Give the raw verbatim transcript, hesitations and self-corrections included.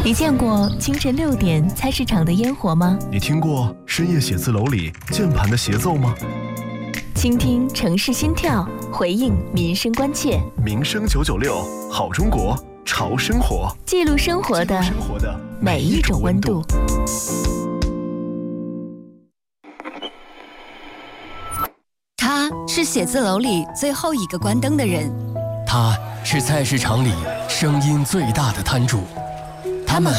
你见过清晨六点菜市场的烟火吗？ 你听过深夜写字楼里键盘的协奏吗？ 倾听城市心跳，回应民生关切。 民生九九六，好中国，潮生活， 记录生活的每一种温度。 他是写字楼里最后一个关灯的人， 他是菜市场里声音最大的摊主。